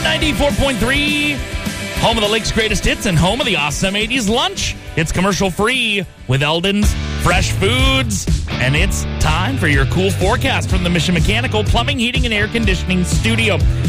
94.3, home of the Lake's greatest hits and home of the awesome 80s lunch. It's commercial free with Eldon's Fresh Foods. And it's time for your cool forecast from the Mission Mechanical Plumbing, Heating, and Air Conditioning Studio.